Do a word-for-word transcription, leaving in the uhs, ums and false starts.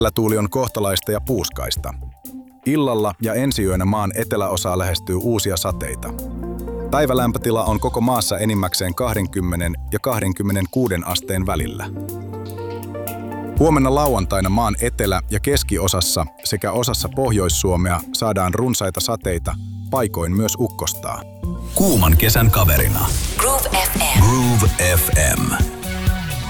Tuuli on kohtalaista ja puuskaista. Illalla ja ensiyönä maan eteläosaa lähestyy uusia sateita. Päivälämpötila on koko maassa enimmäkseen kaksikymmentä ja kaksikymmentäkuusi asteen välillä. Huomenna lauantaina maan etelä- ja keskiosassa sekä osassa Pohjois-Suomea saadaan runsaita sateita, paikoin myös ukkostaa. Kuuman kesän kaverina. Groove F M. Groove F M.